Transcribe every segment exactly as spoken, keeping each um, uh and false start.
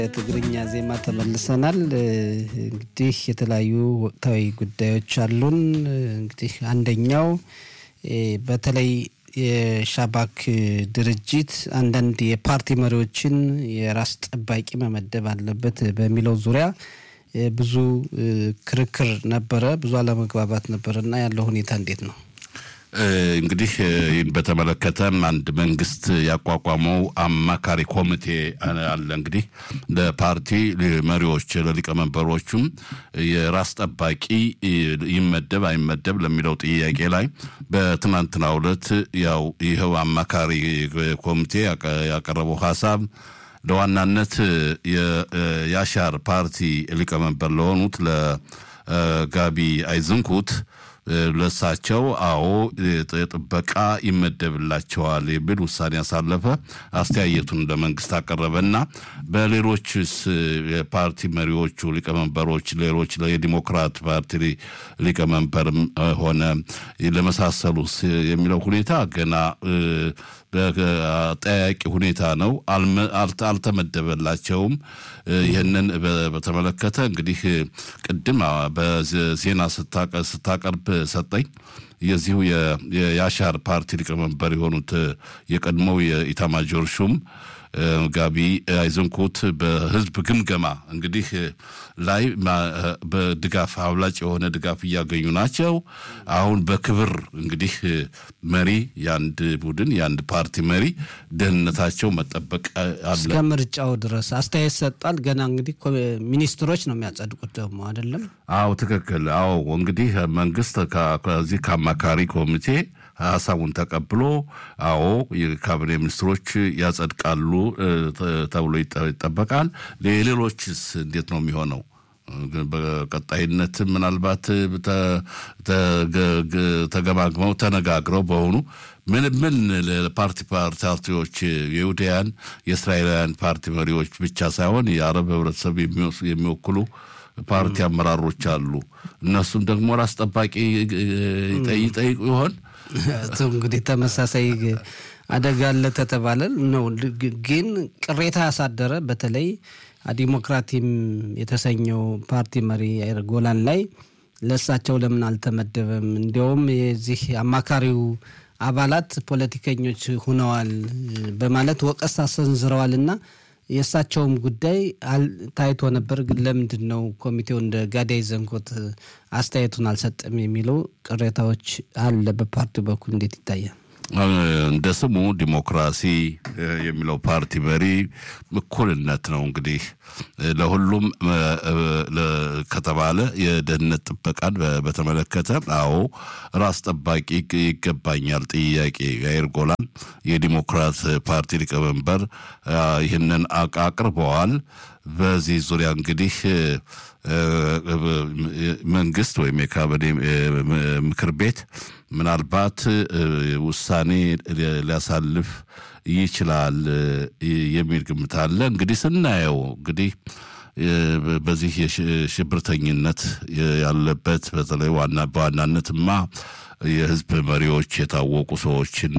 ትግርኛ ዜማ ተመልሰናል። እንግዲህ የተለያዩ ወቅታዊ ጉዳዮች አሉን። እንግዲህ አንደኛው በተለይ የሻባክ ድርጅት አንዳንድ የፓርቲ መሪዎችን የራስ ጠባቂ መመደብ አለበት በሚለው ዙሪያ ብዙ ክርክር ነበረ፣ ብዙ አለመግባባት ነበርና ያለው ሁኔታ እንዴት ነው? እንግዲህ በተመለከተም አንድ መንግስት ያቋቋመው አማካሪ ኮሚቴ አለ። እንግዲህ ለፓርቲ መሪዎች ለሊቀመንበሮቹም የራስ ጠባቂ ይመደብ አይመደብ ለሚለው ጥያቄ ላይ በትናንትናው ዕለት ያው ይሄው አማካሪ ኮሚቴ ያቀረበው ሐሳብ ለዋናነት የያሻር ፓርቲ ሊቀመንበር ለሆኑት ለጋቢ አይዝንኩት ለሳቸው አዎ ጥበቃ ይመደብላቸዋል የሚል ውሳኔ ያሳለፈ አስተያየቱን ለመንግስት አቀረበና በሌሎችስ የፓርቲ መሪዎቹ ሊቀመንበሮች ሌሎች የዲሞክራት ፓርቲ ሊቀመንበርም ሆነ ለመሳሰሉስ የሚለው ሁኔታ ገና በጠያቂ ሁኔታ ነው። አልተመደበላቸውም። ይህንን በተመለከተ እንግዲህ ቅድም በዜና ስታቀርብ ሰጠኝ የዚሁ የያሻር ፓርቲ ሊቀመንበር የሆኑት የቀድሞው የኢታማጆር ሹም ጋቢ አይዝንኩት በህዝብ ግምገማ እንግዲህ ላይ በድጋፍ አብላጭ የሆነ ድጋፍ እያገኙ ናቸው። አሁን በክብር እንግዲህ መሪ ያንድ ቡድን ያንድ ፓርቲ መሪ ደህንነታቸው መጠበቅ አለ እስከ ምርጫው ድረስ አስተያየት ሰጣል። ገና እንግዲህ ሚኒስትሮች ነው የሚያጸድቁት ደግሞ አይደለም? አዎ ትክክል። አዎ እንግዲህ መንግስት ከዚህ ከአማካሪ ኮሚቴ ሐሳቡን ተቀብሎ አዎ የካቢኔ ሚኒስትሮች ያጸድቃሉ ተብሎ ይጠበቃል። ለሌሎችስ እንዴት ነው የሚሆነው? በቀጣይነት ምናልባት ተገማግመው ተነጋግረው በሆኑ ምን ምን ለፓርቲ ፓርቲዎች የይሁዳውያን የእስራኤላውያን ፓርቲ መሪዎች ብቻ ሳይሆን የአረብ ህብረተሰብ የሚወክሉ ፓርቲ አመራሮች አሉ። እነሱም ደግሞ ራስ ጠባቂ ይጠይቁ ይሆን? እንግዲህ ተመሳሳይ አደጋ አለ ተተባለ ነው። ግን ቅሬታ ያሳደረ በተለይ ዲሞክራቲም የተሰኘው ፓርቲ መሪ ያይር ጎላን ላይ ለሳቸው ለምን አልተመደበም? እንዲያውም የዚህ አማካሪው አባላት ፖለቲከኞች ሆነዋል በማለት ወቀሳ ሰንዝረዋልና የሳቸውም ጉዳይ ታይቶ ነበር። ግን ለምንድን ነው ኮሚቴው እንደ ጋዳይ ዘንኮት አስተያየቱን አልሰጠም የሚለው ቅሬታዎች አለ በፓርቲው በኩል። እንዴት ይታያል? እንደ ስሙ ዲሞክራሲ የሚለው ፓርቲ መሪ እኩልነት ነው። እንግዲህ ለሁሉም ከተባለ የደህንነት ጥበቃን በተመለከተ አዎ ራስ ጠባቂ ይገባኛል ጥያቄ ያይር ጎላን የዲሞክራት ፓርቲ ሊቀመንበር ይህንን አቅርበዋል። በዚህ ዙሪያ እንግዲህ መንግስት ወይም የካቢኔ ምክር ቤት ምናልባት ውሳኔ ሊያሳልፍ ይችላል የሚል ግምት አለ። እንግዲህ ስናየው እንግዲህ በዚህ የሽብርተኝነት ያለበት በተለይ ዋና በዋናነትማ የህዝብ መሪዎች የታወቁ ሰዎችን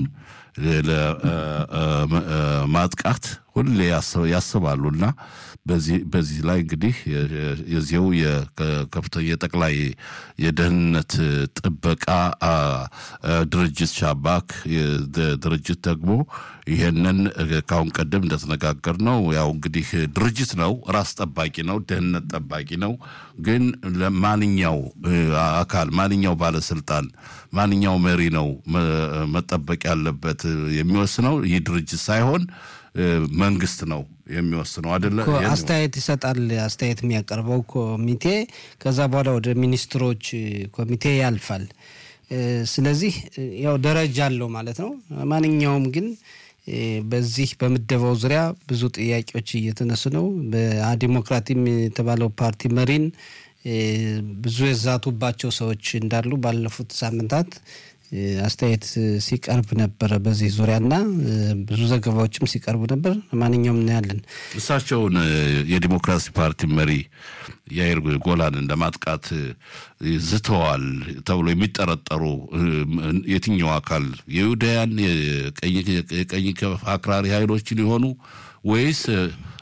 ለማጥቃት ሁሌ ያስባሉና በዚህ በዚህ ላይ እንግዲህ የዚያው የከፍተኛ የጠቅላይ የደህንነት ጥበቃ ድርጅት ሻባክ ድርጅት ደግሞ ይሄንን ካሁን ቀደም እንደተነጋገር ነው ያው እንግዲህ ድርጅት ነው፣ ራስ ጠባቂ ነው፣ ደህንነት ጠባቂ ነው። ግን ለማንኛው አካል ማንኛው ባለስልጣን ማንኛው መሪ ነው መጠበቅ ያለበት የሚወስነው ይህ ድርጅት ሳይሆን መንግስት ነው የሚወስነው አይደለ? አስተያየት ይሰጣል። አስተያየት የሚያቀርበው ኮሚቴ ከዛ በኋላ ወደ ሚኒስትሮች ኮሚቴ ያልፋል። ስለዚህ ያው ደረጃ አለው ማለት ነው። ማንኛውም ግን በዚህ በመደበው ዙሪያ ብዙ ጥያቄዎች እየተነሱ ነው። በዲሞክራቲም የተባለው ፓርቲ መሪን ብዙ የዛቱባቸው ሰዎች እንዳሉ ባለፉት ሳምንታት አስተያየት ሲቀርብ ነበር በዚህ ዙሪያና ብዙ ዘገባዎችም ሲቀርቡ ነበር። ማንኛውም እናያለን። እሳቸውን የዲሞክራሲ ፓርቲ መሪ ያይር ጎላን እንደማጥቃት ዝተዋል ተብሎ የሚጠረጠሩ የትኛው አካል የይሁዳውያን የቀኝ አክራሪ ኃይሎች ሊሆኑ ወይስ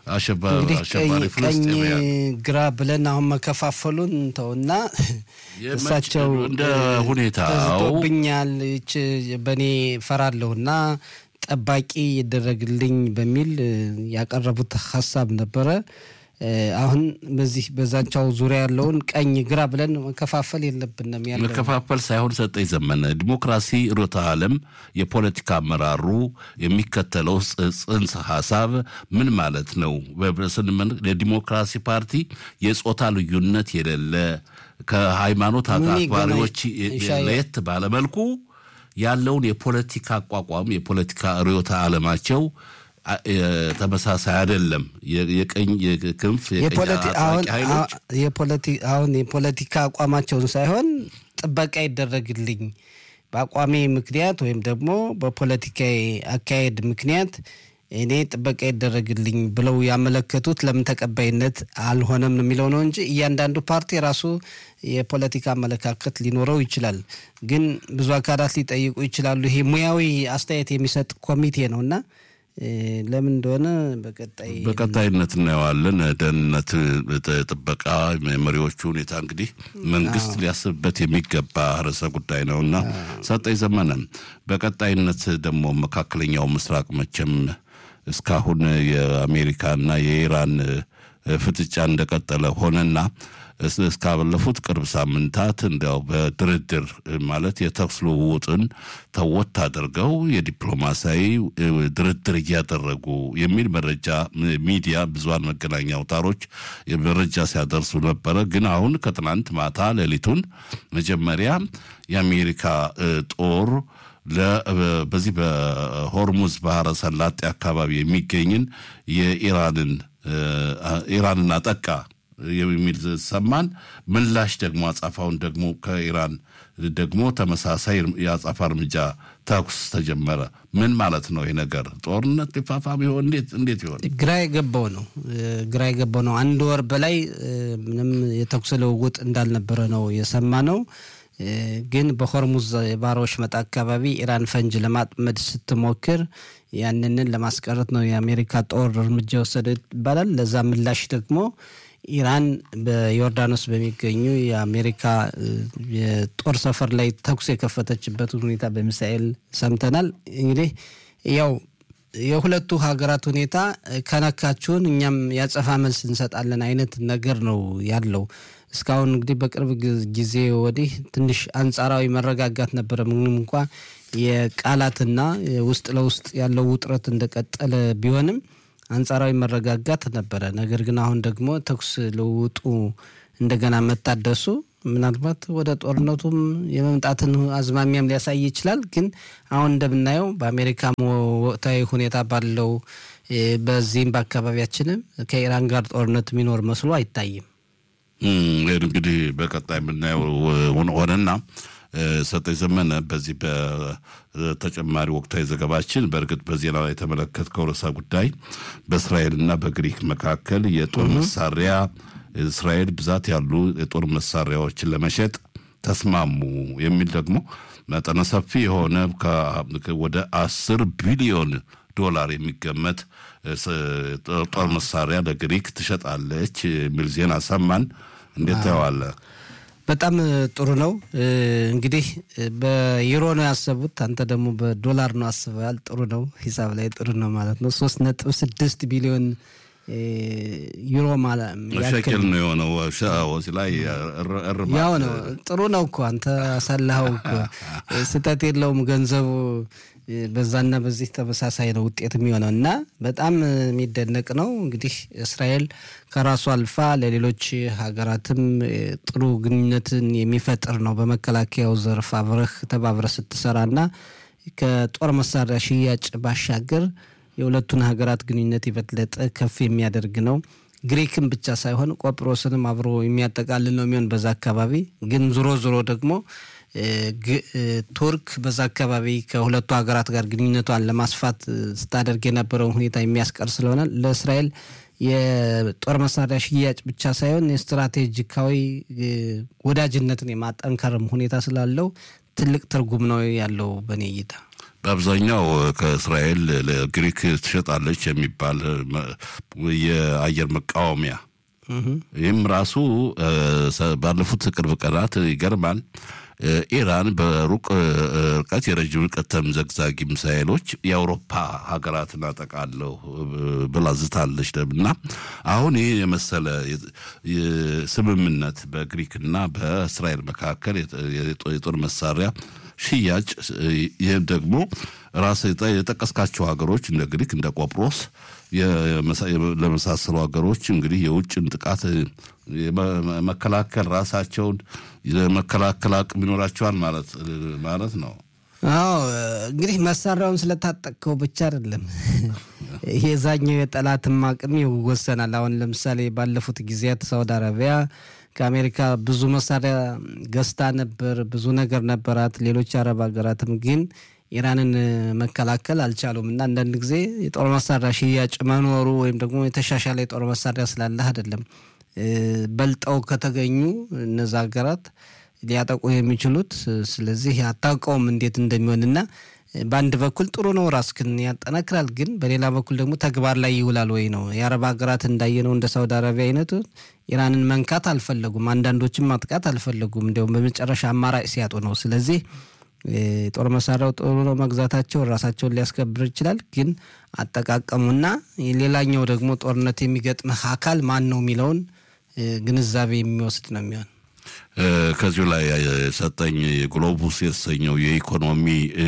አሸባሪ አሸባሪ ፍልስጤማውያን ግራ ብለን አሁን መከፋፈሉን ተውና እሳቸው እንደ ሁኔታው ተዝቶብኛል እቺ በኔ ፈራለሁና ጠባቂ ይደረግልኝ በሚል ያቀረቡት ሐሳብ ነበረ። አሁን በዚህ በዛቻው ዙሪያ ያለውን ቀኝ ግራ ብለን መከፋፈል የለብንም። ያለው መከፋፈል ሳይሆን ሰጠኝ ዘመነ ዲሞክራሲ ርዕዮተ ዓለም የፖለቲካ አመራሩ የሚከተለው ጽንሰ ሐሳብ ምን ማለት ነው? በስንመን የዲሞክራሲ ፓርቲ የጾታ ልዩነት የሌለ ከሃይማኖት አክባሪዎች ለየት ባለ መልኩ ያለውን የፖለቲካ አቋቋም የፖለቲካ ርዕዮተ ዓለማቸው ተመሳሳይ አይደለም። የቀኝ የክንፍ የፖለቲካ የፖለቲካ አሁን የፖለቲካ አቋማቸውን ሳይሆን ጥበቃ ይደረግልኝ በአቋሜ ምክንያት ወይም ደግሞ በፖለቲካዊ አካሄድ ምክንያት እኔ ጥበቃ ይደረግልኝ ብለው ያመለከቱት ለምን ተቀባይነት አልሆነም ነው የሚለው ነው እንጂ እያንዳንዱ ፓርቲ ራሱ የፖለቲካ አመለካከት ሊኖረው ይችላል። ግን ብዙ አካላት ሊጠይቁ ይችላሉ። ይሄ ሙያዊ አስተያየት የሚሰጥ ኮሚቴ ነውና ለምን እንደሆነ በቀጣይ በቀጣይነት እናየዋለን። ደህንነት ጥበቃ መሪዎቹ ሁኔታ እንግዲህ መንግስት ሊያስብበት የሚገባ ርዕሰ ጉዳይ ነውና ሰጠኝ ዘመነ በቀጣይነት ደግሞ መካከለኛው ምስራቅ መቼም እስካሁን የአሜሪካና የኢራን ፍጥጫ እንደቀጠለ ሆነና እስካለፉት ቅርብ ሳምንታት እንዲያው በድርድር ማለት የተኩስ ልውውጥን ተወት አድርገው የዲፕሎማሲያዊ ድርድር እያደረጉ የሚል መረጃ ሚዲያ ብዙሃን መገናኛ አውታሮች መረጃ ሲያደርሱ ነበረ። ግን አሁን ከትናንት ማታ ሌሊቱን መጀመሪያ የአሜሪካ ጦር በዚህ በሆርሙዝ ባህረ ሰላጤ አካባቢ የሚገኝን የኢራንን ኢራንን አጠቃ የሚል ሰማን። ምላሽ ደግሞ አጻፋውን ደግሞ ከኢራን ደግሞ ተመሳሳይ ያጻፋ እርምጃ ተኩስ ተጀመረ። ምን ማለት ነው ይሄ ነገር? ጦርነት ሊፋፋም ይሆን? እንዴት እንዴት ይሆን? ግራ የገባው ነው ግራ የገባው ነው። አንድ ወር በላይ ምንም የተኩስ ልውውጥ እንዳልነበረ ነው የሰማነው። ግን በሆርሙዝ የባህረ ወሽመጥ አካባቢ ኢራን ፈንጅ ለማጥመድ ስትሞክር ያንንን ለማስቀረት ነው የአሜሪካ ጦር እርምጃ ወሰደ ይባላል። ለዛ ምላሽ ደግሞ ኢራን በዮርዳኖስ በሚገኙ የአሜሪካ የጦር ሰፈር ላይ ተኩስ የከፈተችበት ሁኔታ በሚሳኤል ሰምተናል። እንግዲህ ያው የሁለቱ ሀገራት ሁኔታ ከነካችሁን እኛም ያጸፋ መልስ እንሰጣለን አይነት ነገር ነው ያለው። እስካሁን እንግዲህ በቅርብ ጊዜ ወዲህ ትንሽ አንጻራዊ መረጋጋት ነበረ። ምንም እንኳን የቃላትና ውስጥ ለውስጥ ያለው ውጥረት እንደቀጠለ ቢሆንም አንጻራዊ መረጋጋት ነበረ። ነገር ግን አሁን ደግሞ ተኩስ ልውውጡ እንደገና መታደሱ ምናልባት ወደ ጦርነቱም የመምጣትን አዝማሚያም ሊያሳይ ይችላል። ግን አሁን እንደምናየው በአሜሪካ ወቅታዊ ሁኔታ ባለው በዚህም በአካባቢያችንም ከኢራን ጋር ጦርነት የሚኖር መስሎ አይታይም። እንግዲህ በቀጣይ የምናየው ሆነና ሰጠኝ ዘመነ በዚህ በተጨማሪ ወቅታዊ ዘገባችን በእርግጥ በዜና ላይ የተመለከትከው ርዕሰ ጉዳይ በእስራኤልና በግሪክ መካከል የጦር መሳሪያ እስራኤል ብዛት ያሉ የጦር መሳሪያዎችን ለመሸጥ ተስማሙ የሚል ደግሞ መጠነ ሰፊ የሆነ ወደ አስር ቢሊዮን ዶላር የሚገመት ጦር መሳሪያ ለግሪክ ትሸጣለች የሚል ዜና ሰማን። እንዴት ታየዋለህ? በጣም ጥሩ ነው። እንግዲህ በዩሮ ነው ያሰቡት፣ አንተ ደግሞ በዶላር ነው አስበሃል። ጥሩ ነው፣ ሂሳብ ላይ ጥሩ ነው ማለት ነው። ሶስት ነጥብ ስድስት ቢሊዮን ዩሮ ማለት ሸክል ነው የሆነው። ሻውስ ላይ እርማ ያው ነው። ጥሩ ነው እኮ አንተ አሳላኸው እኮ ስህተት የለውም። ገንዘቡ በዛና በዚህ ተመሳሳይ ነው ውጤት የሚሆነው እና በጣም የሚደነቅ ነው። እንግዲህ እስራኤል ከራሱ አልፋ ለሌሎች ሀገራትም ጥሩ ግንኙነትን የሚፈጥር ነው። በመከላከያው ዘርፍ አብረህ ተባብረህ ስትሰራና ከጦር መሳሪያ ሽያጭ ባሻገር የሁለቱን ሀገራት ግንኙነት ይበልጥ ከፍ የሚያደርግ ነው። ግሪክም ብቻ ሳይሆን ቆጵሮስንም አብሮ የሚያጠቃልል ነው የሚሆን በዛ አካባቢ። ግን ዙሮ ዙሮ ደግሞ ቱርክ በዛ አካባቢ ከሁለቱ ሀገራት ጋር ግንኙነቷን ለማስፋት ስታደርግ የነበረውን ሁኔታ የሚያስቀር ስለሆነ ለእስራኤል የጦር መሳሪያ ሽያጭ ብቻ ሳይሆን የስትራቴጂካዊ ወዳጅነትን የማጠንከርም ሁኔታ ስላለው ትልቅ ትርጉም ነው ያለው በኔ እይታ። በአብዛኛው ከእስራኤል ለግሪክ ትሸጣለች የሚባል የአየር መቃወሚያ ይህም ራሱ ባለፉት ቅርብ ቀናት ይገርማል። ኢራን በሩቅ ርቀት የረጅም ርቀት ተምዘግዛጊ ሚሳኤሎች የአውሮፓ ሀገራትን አጠቃለሁ ብላ ዝታለች እና አሁን ይህ የመሰለ ስምምነት በግሪክና በእስራኤል መካከል የጦር መሳሪያ ሽያጭ ይህም ደግሞ ራስ የጠቀስካቸው ሀገሮች እንደ ግሪክ እንደ ቆጵሮስ ለመሳሰሉ ሀገሮች እንግዲህ የውጭን ጥቃት መከላከል ራሳቸውን ለመከላከል አቅም ይኖራቸዋል ማለት ማለት ነው። አዎ እንግዲህ መሳሪያውን ስለታጠቀው ብቻ አይደለም የዛኛው የጠላትም አቅም ይወሰናል። አሁን ለምሳሌ ባለፉት ጊዜያት ሳውዲ አረቢያ ከአሜሪካ ብዙ መሳሪያ ገዝታ ነበር፣ ብዙ ነገር ነበራት። ሌሎች አረብ ሀገራትም ግን ኢራንን መከላከል አልቻሉም እና አንዳንድ ጊዜ የጦር መሳሪያ ሽያጭ መኖሩ ወይም ደግሞ የተሻሻለ የጦር መሳሪያ ስላለ አይደለም በልጠው ከተገኙ እነዛ ሀገራት ሊያጠቁ የሚችሉት። ስለዚህ አታውቀውም እንዴት እንደሚሆንና በአንድ በኩል ጥሩ ነው ራስክን ያጠናክራል፣ ግን በሌላ በኩል ደግሞ ተግባር ላይ ይውላል ወይ ነው። የአረብ ሀገራት እንዳየነው እንደ ሳውዲ አረቢያ አይነቱ ኢራንን መንካት አልፈለጉም፣ አንዳንዶችም ማጥቃት አልፈለጉም፣ እንዲያውም በመጨረሻ አማራጭ ሲያጡ ነው። ስለዚህ ጦር መሳሪያው ጥሩ ነው መግዛታቸው ራሳቸውን ሊያስከብር ይችላል፣ ግን አጠቃቀሙና ሌላኛው ደግሞ ጦርነት የሚገጥምህ አካል ማን ነው የሚለውን ግንዛቤ የሚወስድ ነው የሚሆን። ከዚሁ ላይ ሰጠኝ ግሎቡስ የተሰኘው የኢኮኖሚ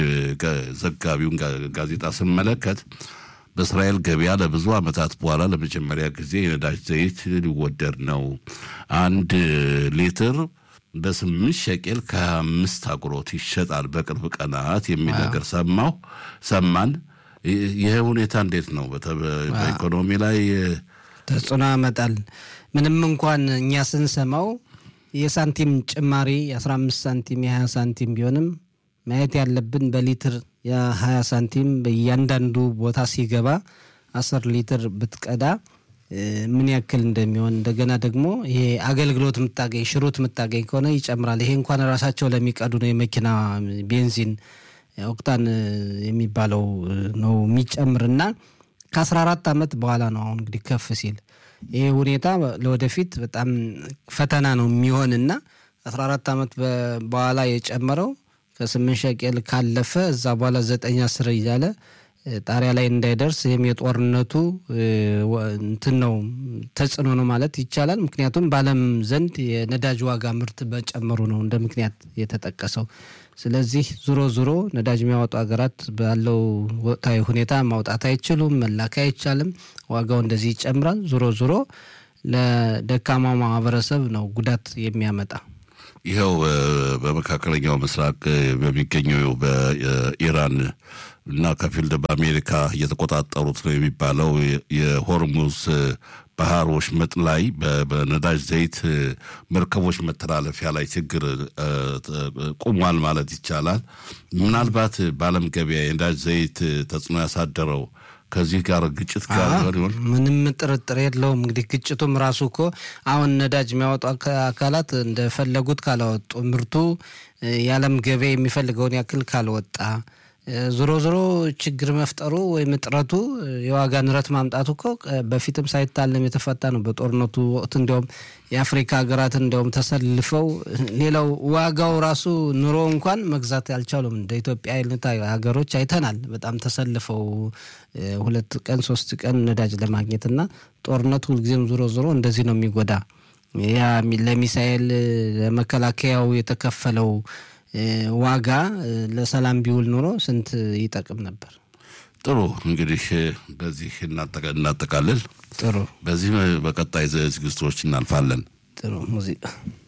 ዘጋቢውን ጋዜጣ ስመለከት በእስራኤል ገበያ ለብዙ ዓመታት በኋላ ለመጀመሪያ ጊዜ የነዳጅ ዘይት ሊወደድ ነው። አንድ ሊትር በስምንት ሸቄል ከአምስት አጉሮት ይሸጣል በቅርብ ቀናት የሚል ነገር ሰማሁ ሰማን። ይሄ ሁኔታ እንዴት ነው በኢኮኖሚ ላይ ተጽዕኖ ያመጣል? ምንም እንኳን እኛ ስንሰማው የሳንቲም ጭማሪ የአስራ አምስት ሳንቲም የሀያ ሳንቲም ቢሆንም ማየት ያለብን በሊትር የሀያ ሳንቲም በእያንዳንዱ ቦታ ሲገባ አስር ሊትር ብትቀዳ ምን ያክል እንደሚሆን እንደገና ደግሞ ይሄ አገልግሎት የምታገኝ ሽሩት የምታገኝ ከሆነ ይጨምራል። ይሄ እንኳን ራሳቸው ለሚቀዱ ነው የመኪና ቤንዚን ኦክታን የሚባለው ነው የሚጨምርና ከአስራ አራት ዓመት በኋላ ነው አሁን እንግዲህ ከፍ ሲል ይሄ ሁኔታ ለወደፊት በጣም ፈተና ነው የሚሆንና አስራ አራት ዓመት በኋላ የጨመረው ከስምንት ሸቄል ካለፈ እዛ በኋላ ዘጠኝ አስር እያለ ጣሪያ ላይ እንዳይደርስ ይሄም የጦርነቱ እንትን ነው ተጽዕኖ ነው ማለት ይቻላል። ምክንያቱም በዓለም ዘንድ የነዳጅ ዋጋ ምርት በጨመሩ ነው እንደ ምክንያት የተጠቀሰው። ስለዚህ ዙሮ ዙሮ ነዳጅ የሚያወጡ ሀገራት ባለው ወቅታዊ ሁኔታ ማውጣት አይችሉም፣ መላክ አይቻልም፣ ዋጋው እንደዚህ ይጨምራል። ዙሮ ዙሮ ለደካማ ማህበረሰብ ነው ጉዳት የሚያመጣ። ይኸው በመካከለኛው ምስራቅ በሚገኘው በኢራን እና ከፊል በአሜሪካ እየተቆጣጠሩት ነው የሚባለው የሆርሙዝ ባህር ወሽመጥ ላይ በነዳጅ ዘይት መርከቦች መተላለፊያ ላይ ችግር ቆሟል ማለት ይቻላል። ምናልባት በዓለም ገበያ የነዳጅ ዘይት ተጽዕኖ ያሳደረው ከዚህ ጋር ግጭት ጋር ይሆን? ምንም ጥርጥር የለውም። እንግዲህ ግጭቱም ራሱ እኮ አሁን ነዳጅ የሚያወጡ አካላት እንደፈለጉት ካላወጡ ምርቱ የዓለም ገበያ የሚፈልገውን ያክል ካልወጣ ዞሮ ዞሮ ችግር መፍጠሩ ወይም እጥረቱ የዋጋ ንረት ማምጣቱ እኮ በፊትም ሳይታለም የተፈታ ነው። በጦርነቱ ወቅት እንዲያውም የአፍሪካ ሀገራት እንዲያውም ተሰልፈው ሌላው ዋጋው ራሱ ኑሮ እንኳን መግዛት ያልቻሉም እንደ ኢትዮጵያ አይነት ሀገሮች አይተናል። በጣም ተሰልፈው ሁለት ቀን ሶስት ቀን ነዳጅ ለማግኘትና ጦርነቱ ሁልጊዜም ዞሮ ዞሮ እንደዚህ ነው የሚጎዳ። ያ ለሚሳኤል ለመከላከያው የተከፈለው ዋጋ ለሰላም ቢውል ኖሮ ስንት ይጠቅም ነበር። ጥሩ እንግዲህ በዚህ እናጠቃልል። ጥሩ በዚህ በቀጣይ ዝግጅቶች እናልፋለን። ጥሩ ሙዚቃ